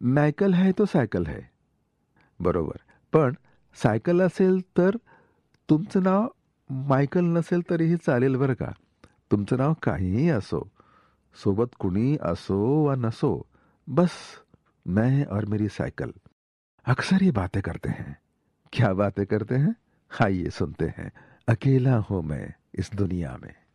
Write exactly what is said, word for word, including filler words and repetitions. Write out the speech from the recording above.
Michael आहे तो cycle आहे. बरोबर. पण सायकल असेल तर तुमचं नाव मायकल नसेल तरीही चालेल बरं का. तुमचं नाव काहीही असो, सोबत कुणी असो वा नसो, बस मैं और मेरी साइकिल अक्सर ये बातें करते हैं. क्या बातें करते हैं? आइए सुनते हैं. अकेला हूं मैं इस दुनिया में.